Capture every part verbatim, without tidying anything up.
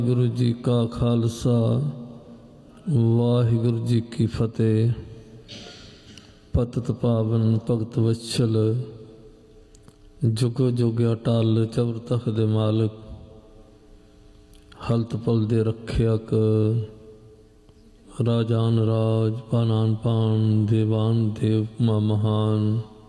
गुरु जी का खालसा वाहिगुरु जी की फतेह। पतत पावन भगत वत्सल जुग जुग अटल चवर तख दे मालिक हलत पल दे रख्यक राजान राज पानान पान देवान देव मा महान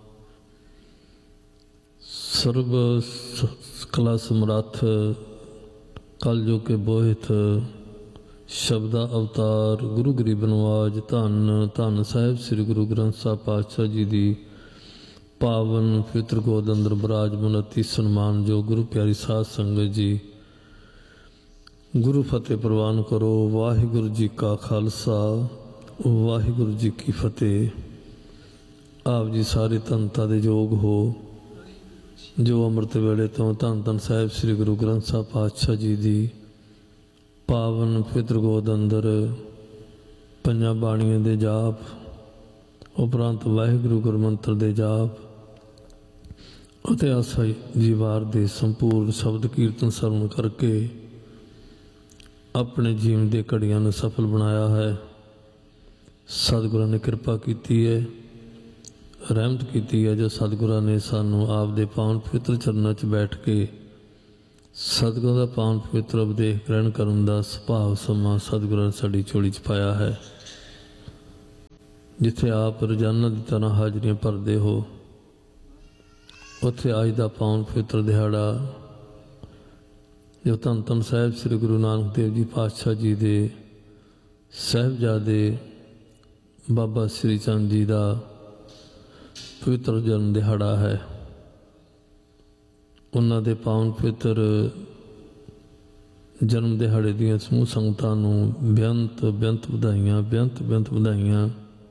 सर्व कला समर्थ कलयुग के बोहित शब्दा अवतार गुरु गरीब नवाज धन धन साहिब श्री गुरु ग्रंथ साहिब पातशाह जी की पावन पवित्र गोद अंदर विराजमान अति सन्मान जो गुरु प्यारी साध संगत जी गुरु फतेह प्रवान करो। वाहिगुरु जी का खालसा वाहिगुरु जी की फतेह। आप जी सारे धनता दे योग हो जो अमृत वेले तो धन धन साहिब श्री गुरु ग्रंथ साहिब पातशाह जी की पावन पवित्र गोद अंदर पंजा बाणियां दे जाप उपरंत वाहिगुरु गुरमंत्र दे जाप ਅਤੇ ਆਸਾ ਜੀ ਵਾਰ ਦੇ ਸੰਪੂਰਨ ਸ਼ਬਦ ਕੀਰਤਨ ਸਰਵਣ ਕਰਕੇ ਆਪਣੇ ਜੀਵਨ ਦੇ ਘੜੀਆਂ ਨੂੰ ਸਫਲ ਬਣਾਇਆ ਹੈ। ਸਤਿਗੁਰਾਂ ਨੇ ਕਿਰਪਾ ਕੀਤੀ ਹੈ, ਰਹਿਮਤ ਕੀਤੀ ਹੈ ਜੋ ਸਤਿਗੁਰਾਂ ਨੇ ਸਾਨੂੰ ਆਪ ਦੇ ਪਾਵਨ ਪਵਿੱਤਰ ਚਰਨਾਂ 'ਚ ਬੈਠ ਕੇ ਸਤਿਗੁਰਾਂ ਦਾ ਪਾਵਨ ਪਵਿੱਤਰ ਉਪਦੇਸ਼ ਗ੍ਰਹਿਣ ਕਰਨ ਦਾ ਸੁਭਾਅ ਸਮਾਂ ਸਤਿਗੁਰਾਂ ਨੇ ਸਾਡੀ ਝੋਲੀ 'ਚ ਪਾਇਆ ਹੈ। ਜਿੱਥੇ ਆਪ ਰੋਜ਼ਾਨਾ ਦੀ ਤਰ੍ਹਾਂ ਹਾਜ਼ਰੀਆਂ ਭਰਦੇ ਹੋ ਉੱਥੇ ਅੱਜ ਦਾ ਪਾਵਨ ਪਵਿੱਤਰ ਦਿਹਾੜਾ ਜੋ ਧੰਨ ਧੰਨ ਸਾਹਿਬ ਸ੍ਰੀ ਗੁਰੂ ਨਾਨਕ ਦੇਵ ਜੀ ਪਾਤਸ਼ਾਹ ਜੀ ਦੇ ਸਾਹਿਬਜ਼ਾਦੇ ਬਾਬਾ ਸ੍ਰੀ ਚੰਦ ਜੀ ਦਾ ਪਵਿੱਤਰ ਜਨਮ ਦਿਹਾੜਾ ਹੈ। ਉਹਨਾਂ ਦੇ ਪਾਵਨ ਪਵਿੱਤਰ ਜਨਮ ਦਿਹਾੜੇ ਦੀਆਂ ਸਮੂਹ ਸੰਗਤਾਂ ਨੂੰ ਬੇਅੰਤ ਬੇਅੰਤ ਵਧਾਈਆਂ ਬੇਅੰਤ ਬੇਅੰਤ ਵਧਾਈਆਂ।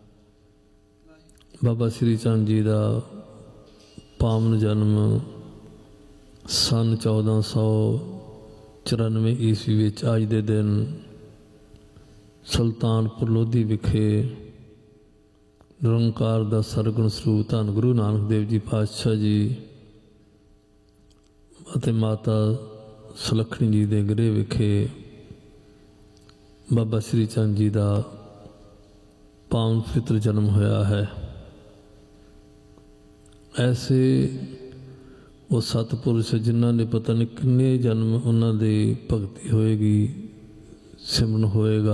ਬਾਬਾ ਸ੍ਰੀ ਚੰਦ ਜੀ ਦਾ ਪਾਵਨ ਜਨਮ ਸੰਨ ਚੌਦਾਂ ਸੌ ਚੁਰਾਨਵੇਂ ਈਸਵੀ ਵਿੱਚ ਅੱਜ ਦੇ ਦਿਨ ਸੁਲਤਾਨਪੁਰ ਲੋਧੀ ਵਿਖੇ ਨਿਰੰਕਾਰ ਦਾ ਸਰਗੁਣ ਸਰੂਪ ਧੰਨ ਗੁਰੂ ਨਾਨਕ ਦੇਵ ਜੀ ਪਾਤਸ਼ਾਹ ਜੀ ਅਤੇ ਮਾਤਾ ਸੁਲੱਖਣੀ ਜੀ ਦੇ ਗ੍ਰਹਿ ਵਿਖੇ ਬਾਬਾ ਸ੍ਰੀ ਚੰਦ ਜੀ ਦਾ ਪਾਵਨ ਪਵਿੱਤਰ ਜਨਮ ਹੋਇਆ ਹੈ। ਐਸੇ ਉਹ ਸਤਿਪੁਰਸ਼ ਜਿਨ੍ਹਾਂ ਨੇ ਪਤਾ ਨਹੀਂ ਕਿੰਨੇ ਜਨਮ ਉਹਨਾਂ ਦੀ ਭਗਤੀ ਹੋਏਗੀ ਸਿਮਰਨ ਹੋਏਗਾ,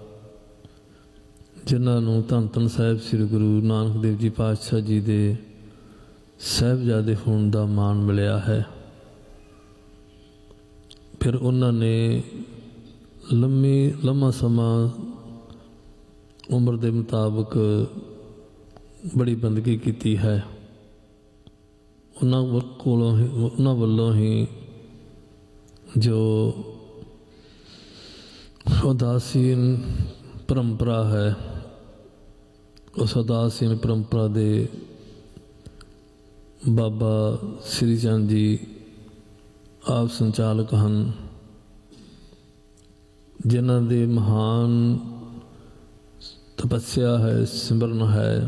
ਜਿਨ੍ਹਾਂ ਨੂੰ ਧੰਨ ਧੰਨ ਸਾਹਿਬ ਸ੍ਰੀ ਗੁਰੂ ਨਾਨਕ ਦੇਵ ਜੀ ਪਾਤਸ਼ਾਹ ਜੀ ਦੇ ਸਾਹਿਬਜ਼ਾਦੇ ਹੋਣ ਦਾ ਮਾਣ ਮਿਲਿਆ ਹੈ। ਫਿਰ ਉਹਨਾਂ ਨੇ ਲੰਮੀ ਲੰਮਾ ਸਮਾਂ ਉਮਰ ਦੇ ਮੁਤਾਬਕ ਬੜੀ ਬੰਦਗੀ ਕੀਤੀ ਹੈ। ਉਹਨਾਂ ਕੋਲੋਂ ਹੀ ਉਹਨਾਂ ਵੱਲੋਂ ਹੀ ਜੋ ਉਦਾਸੀਨ ਪਰੰਪਰਾ ਹੈ ਉਸ ਉਦਾਸੀਨ ਪਰੰਪਰਾ ਦੇ ਬਾਬਾ ਸ੍ਰੀ ਚੰਦ ਜੀ ਆਪ ਸੰਚਾਲਕ ਹਨ, ਜਿਨ੍ਹਾਂ ਦੇ ਮਹਾਨ ਤਪੱਸਿਆ ਹੈ ਸਿਮਰਨ ਹੈ।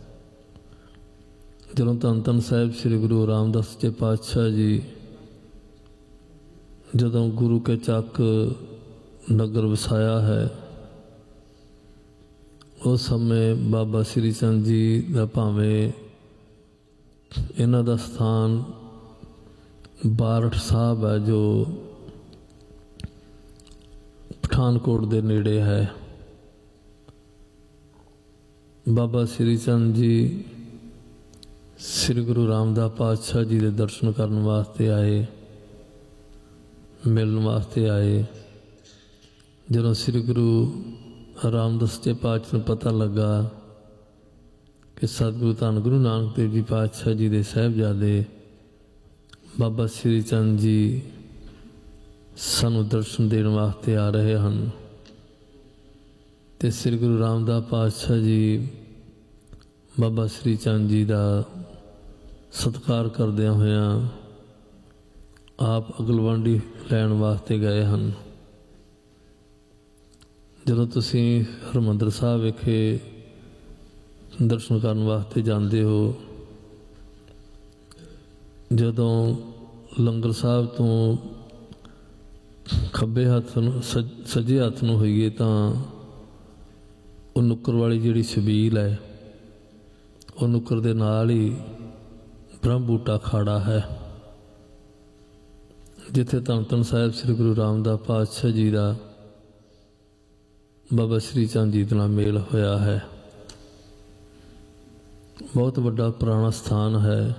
ਜਦੋਂ ਧੰਨ ਧੰਨ ਸਾਹਿਬ ਸ੍ਰੀ ਗੁਰੂ ਰਾਮਦਾਸ ਜੀ ਪਾਤਸ਼ਾਹ ਜੀ ਜਦੋਂ ਗੁਰੂ ਕੇ ਚੱਕ ਨਗਰ ਵਸਾਇਆ ਹੈ ਉਸ ਸਮੇਂ ਬਾਬਾ ਸ੍ਰੀ ਚੰਦ ਜੀ ਦਾ ਭਾਵੇਂ ਇਹਨਾਂ ਦਾ ਸਥਾਨ ਬਾਰਠ ਸਾਹਿਬ ਹੈ ਜੋ ਪਠਾਨਕੋਟ ਦੇ ਨੇੜੇ ਹੈ। ਬਾਬਾ ਸ੍ਰੀ ਚੰਦ ਜੀ ਸ੍ਰੀ ਗੁਰੂ ਰਾਮਦਾਸ ਪਾਤਸ਼ਾਹ ਜੀ ਦੇ ਦਰਸ਼ਨ ਕਰਨ ਵਾਸਤੇ ਆਏ, ਮਿਲਣ ਵਾਸਤੇ ਆਏ। ਜਦੋਂ ਸ੍ਰੀ ਗੁਰੂ ਰਾਮਦਾਸ ਜੀ ਪਾਤਸ਼ਾਹ ਨੂੰ ਪਤਾ ਲੱਗਾ ਕਿ ਸਤਿਗੁਰੂ ਧੰਨ ਗੁਰੂ ਨਾਨਕ ਦੇਵ ਜੀ ਪਾਤਸ਼ਾਹ ਜੀ ਦੇ ਸਾਹਿਬਜ਼ਾਦੇ ਬਾਬਾ ਸ੍ਰੀ ਚੰਦ ਜੀ ਸਾਨੂੰ ਦਰਸ਼ਨ ਦੇਣ ਵਾਸਤੇ ਆ ਰਹੇ ਹਨ ਅਤੇ ਸ੍ਰੀ ਗੁਰੂ ਰਾਮਦਾਸ ਪਾਤਸ਼ਾਹ ਜੀ ਬਾਬਾ ਸ੍ਰੀ ਚੰਦ ਜੀ ਦਾ ਸਤਿਕਾਰ ਕਰਦਿਆਂ ਹੋਇਆਂ ਆਪ ਅਗਲਵਾਂਢੀ ਲੈਣ ਵਾਸਤੇ ਗਏ ਹਨ। ਜਦੋਂ ਤੁਸੀਂ ਹਰਿਮੰਦਰ ਸਾਹਿਬ ਵਿਖੇ ਦਰਸ਼ਨ ਕਰਨ ਵਾਸਤੇ ਜਾਂਦੇ ਹੋ, ਜਦੋਂ ਲੰਗਰ ਸਾਹਿਬ ਤੋਂ ਖੱਬੇ ਹੱਥ ਨੂੰ ਸੱਜ ਸੱਜੇ ਹੱਥ ਨੂੰ ਹੋਈਏ ਤਾਂ ਉਹ ਨੁੱਕਰ ਵਾਲੀ ਜਿਹੜੀ ਛਬੀਲ ਹੈ, ਉਹ ਨੁੱਕਰ ਦੇ ਨਾਲ ਹੀ ਬ੍ਰਹਮ ਬੂਟਾ ਅਖਾੜਾ ਹੈ, ਜਿੱਥੇ ਧੰਨ ਧੰਨ ਸਾਹਿਬ ਸ੍ਰੀ ਗੁਰੂ ਰਾਮਦਾਸ ਪਾਤਸ਼ਾਹ ਜੀ ਦਾ ਬਾਬਾ ਸ੍ਰੀ ਚੰਦ ਜੀ ਨਾਲ ਮੇਲ ਹੋਇਆ ਹੈ। ਬਹੁਤ ਵੱਡਾ ਪੁਰਾਣਾ ਸਥਾਨ ਹੈ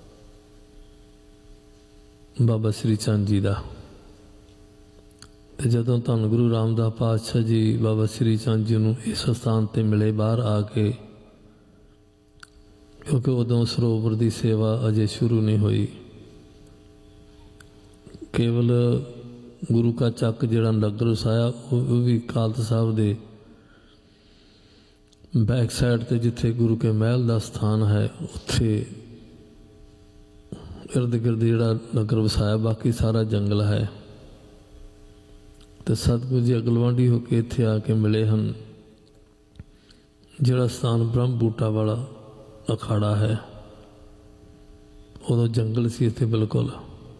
ਬਾਬਾ ਸ੍ਰੀ ਚੰਦ ਜੀ ਦਾ। ਤੇ ਜਦੋਂ ਧੰਨ ਗੁਰੂ ਰਾਮਦਾਸ ਪਾਤਸ਼ਾਹ ਜੀ ਬਾਬਾ ਸ੍ਰੀ ਚੰਦ ਜੀ ਨੂੰ ਇਸ ਸਥਾਨ 'ਤੇ ਮਿਲੇ ਬਾਹਰ ਆ ਕੇ, ਕਿਉਂਕਿ ਉਦੋਂ ਸਰੋਵਰ ਦੀ ਸੇਵਾ ਅਜੇ ਸ਼ੁਰੂ ਨਹੀਂ ਹੋਈ, ਕੇਵਲ ਗੁਰੂ ਕਾ ਚੱਕ ਜਿਹੜਾ ਨਗਰ ਵਸਾਇਆ ਉਹ ਵੀ ਅਕਾਲ ਸਾਹਿਬ ਦੇ ਬੈਕ ਸਾਈਡ 'ਤੇ, ਜਿੱਥੇ ਗੁਰੂ ਕੇ ਮਹਿਲ ਦਾ ਸਥਾਨ ਹੈ, ਉੱਥੇ ਇਰਦ ਗਿਰਦ ਜਿਹੜਾ ਨਗਰ ਵਸਾਇਆ, ਬਾਕੀ ਸਾਰਾ ਜੰਗਲ ਹੈ। ਤੇ ਸਤਿਗੁਰੂ ਜੀ ਅਗਲਵਾਂਢੀ ਹੋ ਕੇ ਇੱਥੇ ਆ ਕੇ ਮਿਲੇ ਹਨ। ਜਿਹੜਾ ਸਥਾਨ ਬ੍ਰਹਮ ਬੂਟਾ ਵਾਲਾ ਅਖਾੜਾ ਹੈ, ਉਦੋਂ ਜੰਗਲ ਸੀ ਇੱਥੇ ਬਿਲਕੁਲ।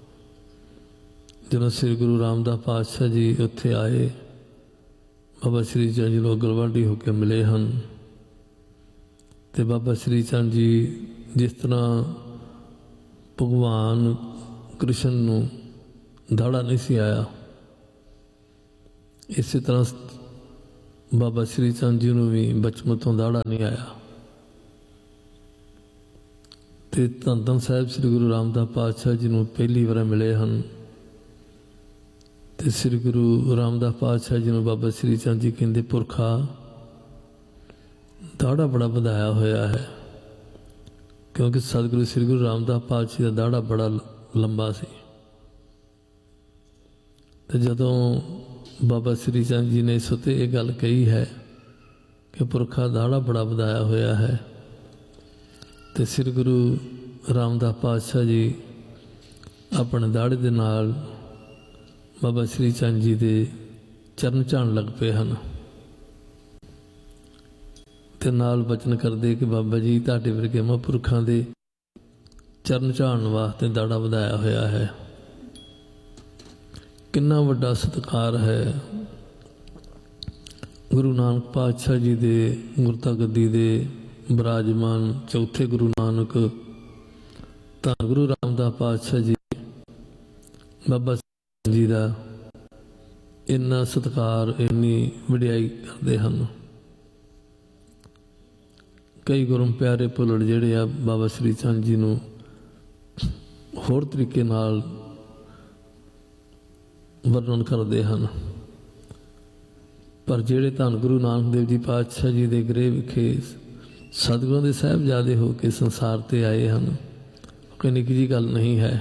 ਜਦੋਂ ਸ੍ਰੀ ਗੁਰੂ ਰਾਮਦਾਸ ਪਾਤਸ਼ਾਹ ਜੀ ਉੱਥੇ ਆਏ, ਬਾਬਾ ਸ੍ਰੀ ਚੰਦ ਜੀ ਨੂੰ ਅਗਲਵਾਂਢੀ ਹੋ ਕੇ ਮਿਲੇ ਹਨ। ਤੇ ਬਾਬਾ ਸ੍ਰੀ ਚੰਦ ਜੀ ਜਿਸ ਤਰ੍ਹਾਂ ਭਗਵਾਨ ਕ੍ਰਿਸ਼ਨ ਨੂੰ ਦਾੜਾ ਨਹੀਂ ਸੀ ਆਇਆ, ਇਸੇ ਤਰ੍ਹਾਂ ਬਾਬਾ ਸ੍ਰੀ ਚੰਦ ਜੀ ਨੂੰ ਵੀ ਬਚਪਨ ਤੋਂ ਦਾੜਾ ਨਹੀਂ ਆਇਆ। ਤੇ ਧੰਨ ਧੰਨ ਸਾਹਿਬ ਸ੍ਰੀ ਗੁਰੂ ਰਾਮਦਾਸ ਪਾਤਸ਼ਾਹ ਜੀ ਨੂੰ ਪਹਿਲੀ ਵਾਰ ਮਿਲੇ ਹਨ। ਤੇ ਸ੍ਰੀ ਗੁਰੂ ਰਾਮਦਾਸ ਪਾਤਸ਼ਾਹ ਜੀ ਨੂੰ ਬਾਬਾ ਸ੍ਰੀ ਚੰਦ ਜੀ ਕਹਿੰਦੇ, ਪੁਰਖਾ ਦਾੜਾ ਬੜਾ ਵਧਾਇਆ ਹੋਇਆ ਹੈ, ਕਿਉਂਕਿ ਸਤਿਗੁਰੂ ਸ੍ਰੀ ਗੁਰੂ ਰਾਮਦਾਸ ਪਾਤਸ਼ਾਹ ਦਾ ਦਾੜਾ ਬੜਾ ਲੰਬਾ ਸੀ। ਤੇ ਜਦੋਂ ਬਾਬਾ ਸ੍ਰੀ ਚੰਦ ਜੀ ਨੇ ਸੁਤੇ ਇਹ ਗੱਲ ਕਹੀ ਹੈ ਕਿ ਪੁਰਖਾ ਦਾੜਾ ਬੜਾ ਵਧਾਇਆ ਹੋਇਆ ਹੈ, ਤੇ ਸ੍ਰੀ ਗੁਰੂ ਰਾਮਦਾਸ ਪਾਤਸ਼ਾਹ ਜੀ ਆਪਣੇ ਦਾੜੇ ਦੇ ਨਾਲ ਬਾਬਾ ਸ੍ਰੀ ਚੰਦ ਜੀ ਦੇ ਚਰਨ ਝਾੜਨ ਲੱਗ ਪਏ ਹਨ। ਤੇ ਨਾਲ ਬਚਨ ਕਰਦੇ ਕਿ ਬਾਬਾ ਜੀ ਤੁਹਾਡੇ ਵਰਗੇ ਮਹਾਂਪੁਰਖਾਂ ਦੇ ਚਰਨ ਝਾੜਨ ਵਾਸਤੇ ਦਾੜਾ ਵਧਾਇਆ ਹੋਇਆ ਹੈ। ਕਿੰਨਾ ਵੱਡਾ ਸਤਿਕਾਰ ਹੈ ਗੁਰੂ ਨਾਨਕ ਪਾਤਸ਼ਾਹ ਜੀ ਦੇ ਗੁਰਤਾ ਗੱਦੀ ਦੇ ਬਿਰਾਜਮਾਨ ਚੌਥੇ ਗੁਰੂ ਨਾਨਕ ਧੰਨ ਗੁਰੂ ਰਾਮਦਾਸ ਪਾਤਸ਼ਾਹ ਜੀ ਬਾਬਾ ਜੀ ਦਾ ਇੰਨਾ ਸਤਿਕਾਰ, ਇੰਨੀ ਵਡਿਆਈ ਕਰਦੇ ਹਨ। ਕਈ ਗੁਰੂ ਪਿਆਰੇ ਭੁੱਲੜ ਜਿਹੜੇ ਆ ਬਾਬਾ ਸ੍ਰੀ ਚੰਦ ਜੀ ਨੂੰ ਹੋਰ ਤਰੀਕੇ ਨਾਲ ਵਰਣਨ ਕਰਦੇ ਹਨ, ਪਰ ਜਿਹੜੇ ਧੰਨ ਗੁਰੂ ਨਾਨਕ ਦੇਵ ਜੀ ਪਾਤਸ਼ਾਹ ਜੀ ਦੇ ਗ੍ਰਹਿ ਵਿਖੇ ਸਤਿਗੁਰਾਂ ਦੇ ਸਾਹਿਬਜ਼ਾਦੇ ਹੋ ਕੇ ਸੰਸਾਰ 'ਤੇ ਆਏ ਹਨ, ਕੋਈ ਨਿੱਕੀ ਜਿਹੀ ਗੱਲ ਨਹੀਂ ਹੈ।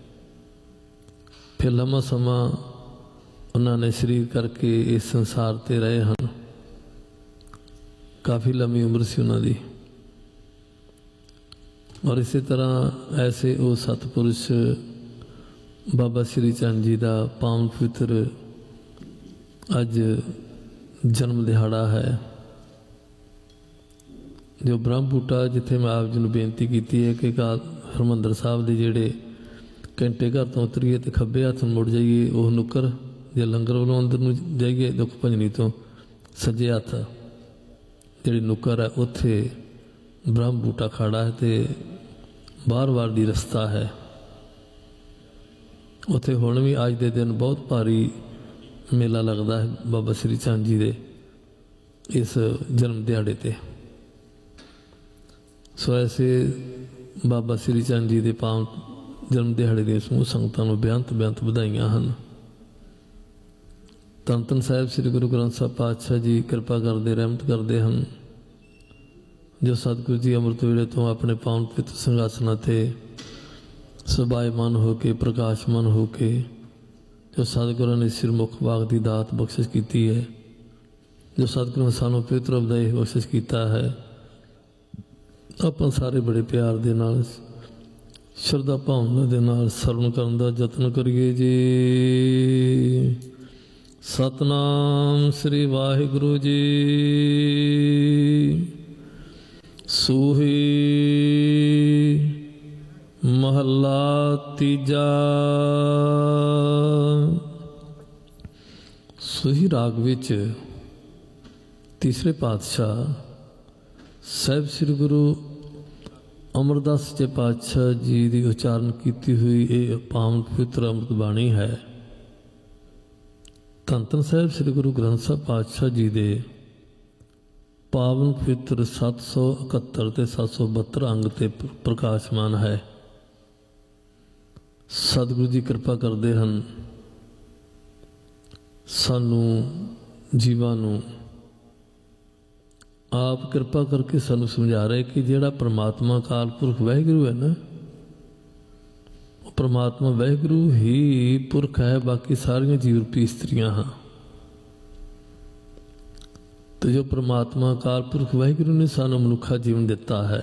ਫਿਰ ਲੰਮਾ ਸਮਾਂ ਉਹਨਾਂ ਨੇ ਸਰੀਰ ਕਰਕੇ ਇਸ ਸੰਸਾਰ 'ਤੇ ਰਹੇ ਹਨ, ਕਾਫੀ ਲੰਮੀ ਉਮਰ ਸੀ ਉਹਨਾਂ ਦੀ। ਔਰ ਇਸੇ ਤਰ੍ਹਾਂ ਐਸੇ ਉਹ ਸਤਿਪੁਰਸ਼ ਬਾਬਾ ਸ੍ਰੀ ਚੰਦ ਜੀ ਦਾ ਪਾਵਨ ਪਵਿੱਤਰ ਅੱਜ ਜਨਮ ਦਿਹਾੜਾ ਹੈ, ਜੋ ਬ੍ਰਹਮ ਬੂਟਾ, ਜਿੱਥੇ ਮੈਂ ਆਪ ਜੀ ਨੂੰ ਬੇਨਤੀ ਕੀਤੀ ਹੈ ਕਿ ਹਰਿਮੰਦਰ ਸਾਹਿਬ ਦੇ ਜਿਹੜੇ ਘੰਟੇ ਘਰ ਤੋਂ ਉਤਰੀਏ ਤੇ ਖੱਬੇ ਹੱਥ ਮੁੜ ਜਾਈਏ, ਉਹ ਨੁੱਕਰ ਜੇ ਲੰਗਰ ਵੱਲੋਂ ਅੰਦਰ ਨੂੰ ਜਾਈਏ ਦੁੱਖ ਭੰਜਨੀ ਤੋਂ ਸੱਜੇ ਹੱਥ ਜਿਹੜੀ ਨੁੱਕਰ ਹੈ, ਉੱਥੇ ਬ੍ਰਹਮ ਬੂਟਾ ਖੜਾ ਹੈ ਤੇ ਬਾਰ-ਬਾਰ ਦੀ ਰਸਤਾ ਹੈ। ਉੱਥੇ ਹੁਣ ਵੀ ਅੱਜ ਦੇ ਦਿਨ ਬਹੁਤ ਭਾਰੀ ਮੇਲਾ ਲੱਗਦਾ ਹੈ ਬਾਬਾ ਸ੍ਰੀ ਚੰਦ ਜੀ ਦੇ ਇਸ ਜਨਮ ਦਿਹਾੜੇ 'ਤੇ। ਸੋ ਐਸੇ ਬਾਬਾ ਸ੍ਰੀ ਚੰਦ ਜੀ ਦੇ ਪਾਵਨ ਜਨਮ ਦਿਹਾੜੇ ਦੀਆਂ ਸਮੂਹ ਸੰਗਤਾਂ ਨੂੰ ਬੇਅੰਤ ਬੇਅੰਤ ਵਧਾਈਆਂ ਹਨ। ਧੰਨ ਧੰਨ ਸਾਹਿਬ ਸ੍ਰੀ ਗੁਰੂ ਗ੍ਰੰਥ ਸਾਹਿਬ ਪਾਤਸ਼ਾਹ ਜੀ ਕਿਰਪਾ ਕਰਦੇ, ਰਹਿਮਤ ਕਰਦੇ ਹਨ, ਜੋ ਸਤਿਗੁਰੂ ਜੀ ਅੰਮ੍ਰਿਤ ਵੇਲੇ ਤੋਂ ਆਪਣੇ ਪਾਵਨ ਪਵਿੱਤਰ ਸਿੰਘਾਸਨਾਂ 'ਤੇ ਸੁਭਾਇਮਾਨ ਹੋ ਕੇ, ਪ੍ਰਕਾਸ਼ਮਾਨ ਹੋ ਕੇ, ਜੋ ਸਤਿਗੁਰਾਂ ਨੇ ਸਿਰਮੁਖ ਬਾਗ ਦੀ ਦਾਤ ਬਖਸ਼ਿਸ਼ ਕੀਤੀ ਹੈ, ਜੋ ਸਤਿਗੁਰਾਂ ਨੇ ਸਾਨੂੰ ਪਵਿੱਤਰ ਉਪਦੇਸ਼ ਬਖਸ਼ਿਸ਼ ਕੀਤਾ ਹੈ, ਆਪਾਂ ਸਾਰੇ ਬੜੇ ਪਿਆਰ ਦੇ ਨਾਲ, ਸ਼ਰਧਾ ਭਾਵਨਾ ਦੇ ਨਾਲ ਸਰਵਣ ਕਰਨ ਦਾ ਯਤਨ ਕਰੀਏ ਜੀ। ਸਤਨਾਮ ਸ੍ਰੀ ਵਾਹਿਗੁਰੂ ਜੀ। ਸੂਹੀ ਮਹੱਲਾ ਤੀਜਾ। ਸੋਹੀ ਰਾਗ ਵਿੱਚ ਤੀਸਰੇ ਪਾਤਸ਼ਾਹ ਸਾਹਿਬ ਸ੍ਰੀ ਗੁਰੂ ਅਮਰਦਾਸ ਜੀ ਪਾਤਸ਼ਾਹ ਜੀ ਦੀ ਉਚਾਰਨ ਕੀਤੀ ਹੋਈ ਇਹ ਪਾਵਨ ਪਵਿੱਤਰ ਅੰਮ੍ਰਿਤ ਬਾਣੀ ਹੈ। ਧੰਨ ਧੰਨ ਸਾਹਿਬ ਸ੍ਰੀ ਗੁਰੂ ਗ੍ਰੰਥ ਸਾਹਿਬ ਪਾਤਸ਼ਾਹ ਜੀ ਦੇ ਪਾਵਨ ਪਵਿੱਤਰ ਸੱਤ ਸੌ ਇਕਹੱਤਰ ਤੇ ਸੱਤ ਸੌ ਬਹੱਤਰ ਅੰਗ ਤੇ ਪ੍ਰਕਾਸ਼ਮਾਨ ਹੈ। ਸਤਿਗੁਰੂ ਜੀ ਕਿਰਪਾ ਕਰਦੇ ਹਨ, ਸਾਨੂੰ ਜੀਵਾਂ ਨੂੰ ਆਪ ਕਿਰਪਾ ਕਰਕੇ ਸਾਨੂੰ ਸਮਝਾ ਰਹੇ ਕਿ ਜਿਹੜਾ ਪ੍ਰਮਾਤਮਾ ਅਕਾਲ ਪੁਰਖ ਵਾਹਿਗੁਰੂ ਹੈ ਨਾ, ਉਹ ਪ੍ਰਮਾਤਮਾ ਵਾਹਿਗੁਰੂ ਹੀ ਪੁਰਖ ਹੈ, ਬਾਕੀ ਸਾਰੀਆਂ ਜੀਵ ਰੂਪੀ ਇਸਤਰੀਆਂ ਹਾਂ। ਤੇ ਜੋ ਪ੍ਰਮਾਤਮਾ ਅਕਾਲ ਪੁਰਖ ਵਾਹਿਗੁਰੂ ਨੇ ਸਾਨੂੰ ਮਨੁੱਖਾ ਜੀਵਨ ਦਿੱਤਾ ਹੈ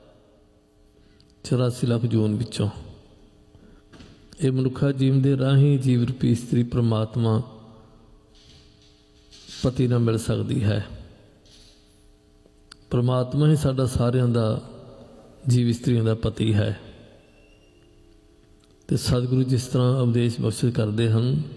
ਚੁਰਾਸੀ ਲੱਖ ਜੂਨ ਵਿੱਚੋਂ, ਇਹ ਮਨੁੱਖਾ ਜੀਵਨ ਦੇ ਰਾਹੀਂ ਜੀਵ ਰੂਪੀ ਇਸਤਰੀ ਪ੍ਰਮਾਤਮਾ ਪਤੀ ਨਾਲ ਮਿਲ ਸਕਦੀ ਹੈ। ਪ੍ਰਮਾਤਮਾ ਹੀ ਸਾਡਾ ਸਾਰਿਆਂ ਦਾ ਜੀਵ ਇਸਤਰੀਆਂ ਦਾ ਪਤੀ ਹੈ। ਤੇ ਸਤਿਗੁਰੂ ਜਿਸ ਤਰ੍ਹਾਂ ਉਪਦੇਸ਼ ਬਖਸ਼ਿਸ਼ ਕਰਦੇ ਹਨ,